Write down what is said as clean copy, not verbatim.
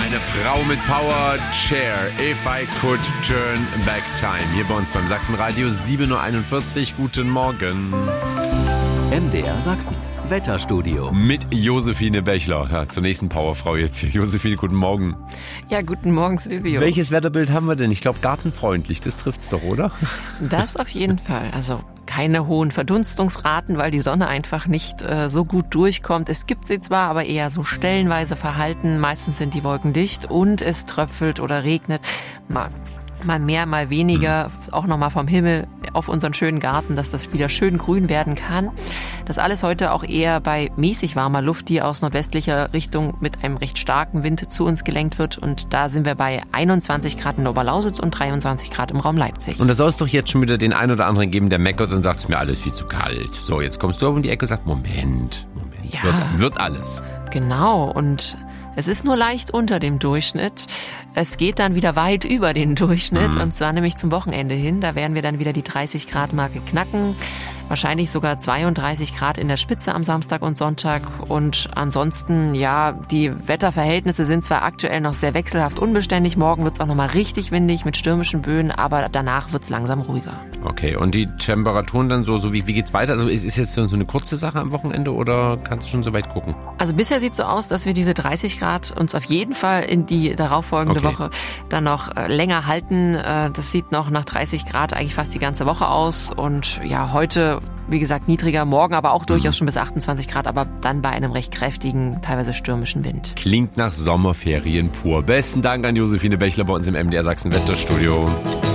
Eine Frau mit Power, Cher, If I Could Turn Back Time. Hier bei uns beim Sachsenradio 7.41 Uhr. Guten Morgen. MDR Sachsen, Wetterstudio. Mit Josephine Bechler. Ja, zur nächsten Powerfrau jetzt hier. Josephine, guten Morgen. Ja, guten Morgen, Silvio. Welches Wetterbild haben wir denn? Ich glaube, gartenfreundlich. Das trifft's doch, oder? Das auf jeden Fall. Also keine hohen Verdunstungsraten, weil die Sonne einfach nicht so gut durchkommt. Es gibt sie zwar, aber eher so stellenweise verhalten. Meistens sind die Wolken dicht und es tröpfelt oder regnet. Mal mehr, mal weniger, auch nochmal vom Himmel auf unseren schönen Garten, dass das wieder schön grün werden kann. Das alles heute auch eher bei mäßig warmer Luft, die aus nordwestlicher Richtung mit einem recht starken Wind zu uns gelenkt wird. Und da sind wir bei 21 Grad in Oberlausitz und 23 Grad im Raum Leipzig. Und da soll es doch jetzt schon wieder den einen oder anderen geben, der meckert und sagt, es ist mir alles viel zu kalt. So, jetzt kommst du um die Ecke und sagst, Moment, ja, wird alles. Genau, und es ist nur leicht unter dem Durchschnitt. Es geht dann wieder weit über den Durchschnitt, und zwar nämlich zum Wochenende hin. Da werden wir dann wieder die 30-Grad-Marke knacken. Wahrscheinlich sogar 32 Grad in der Spitze am Samstag und Sonntag. Und ansonsten, ja, die Wetterverhältnisse sind zwar aktuell noch sehr wechselhaft unbeständig. Morgen wird's auch nochmal richtig windig mit stürmischen Böen, aber danach wird's langsam ruhiger. Okay, und die Temperaturen dann so wie geht's weiter? Also ist jetzt so eine kurze Sache am Wochenende oder kannst du schon so weit gucken? Also bisher sieht's so aus, dass wir diese 30 Grad uns auf jeden Fall in die darauffolgende Woche dann noch länger halten. Das sieht noch nach 30 Grad eigentlich fast die ganze Woche aus. Und ja, heute, wie gesagt, niedriger, morgen aber auch durchaus schon bis 28 Grad, aber dann bei einem recht kräftigen, teilweise stürmischen Wind. Klingt nach Sommerferien pur. Besten Dank an Josephine Bechler bei uns im MDR Sachsen Wetterstudio.